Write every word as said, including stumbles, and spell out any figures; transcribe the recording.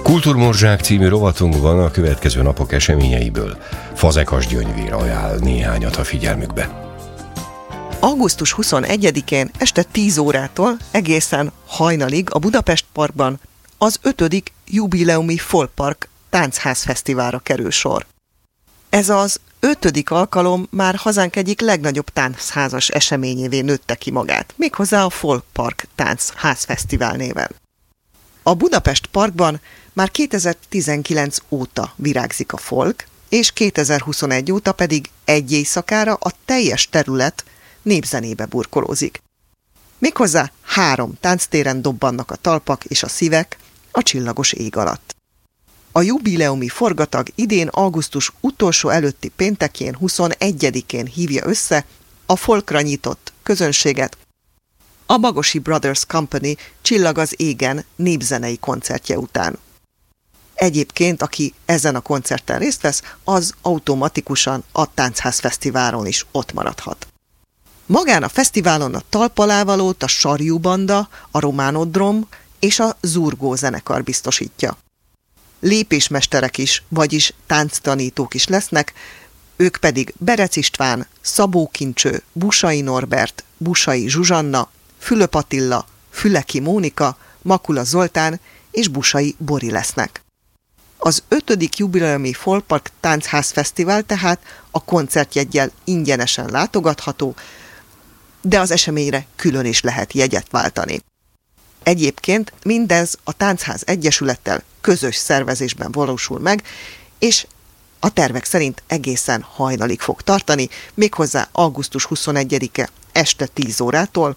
Kultúrmorzsák című rovatunkban a következő napok eseményeiből Fazekas Gyöngyvér ajánl néhányat a figyelmükbe. augusztus huszonegyedikén este tíz órától egészen hajnalig a Budapest Parkban az ötödik jubileumi Folkpark Táncház Fesztiválra kerül sor. Ez az ötödik alkalom már hazánk egyik legnagyobb táncházas eseményévé nőtte ki magát, méghozzá a Folkpark Táncház Fesztivál néven. A Budapest Parkban már kétezer-tizenkilenc óta virágzik a folk, és kétezer-huszonegy óta pedig egy éjszakára a teljes terület népzenébe burkolózik. Méghozzá három tánctéren dobbannak a talpak és a szívek a csillagos ég alatt. A jubileumi forgatag idén augusztus utolsó előtti péntekén, huszonegyedikén hívja össze a folkra nyitott közönséget a Bagosi Brothers Company Csillag az égen népzenei koncertje után. Egyébként, aki ezen a koncerten részt vesz, az automatikusan a Táncház Fesztiválon is ott maradhat. Magán a fesztiválon a talpalávalót a Sarjú Banda, a Románodrom és a Zurgó zenekar biztosítja. Lépésmesterek is, vagyis tánctanítók is lesznek, ők pedig Berec István, Szabó Kincső, Busai Norbert, Busai Zsuzsanna, Fülöp Attila, Füleki Mónika, Makula Zoltán és Busai Bori lesznek. Az ötödik jubileumi Folkpark Táncház Fesztivál tehát a koncertjeggyel ingyenesen látogatható, de az eseményre külön is lehet jegyet váltani. Egyébként mindez a Táncház Egyesülettel közös szervezésben valósul meg, és a tervek szerint egészen hajnalig fog tartani, méghozzá augusztus huszonegyedike este tíz órától,